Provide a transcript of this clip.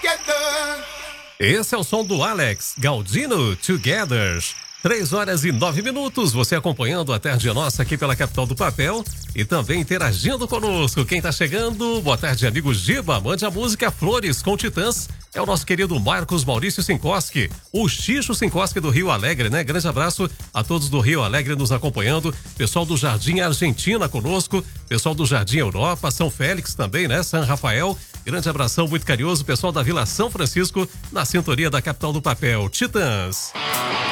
Esse é o som do Alex Galdino, Together. 3h09. Você acompanhando a Tarde Nossa aqui pela Capital do Papel e também interagindo conosco. Quem tá chegando? Boa tarde, amigo Giba. Mande a música Flores com Titãs. É o nosso querido Marcos Maurício Sinkoski, o Xixo Sinkoski do Rio Alegre, né? Grande abraço a todos do Rio Alegre nos acompanhando. Pessoal do Jardim Argentina conosco. Pessoal do Jardim Europa, São Félix também, né? São Rafael. Grande abração muito carinhoso. Pessoal da Vila São Francisco na sintonia da Capital do Papel. Titãs.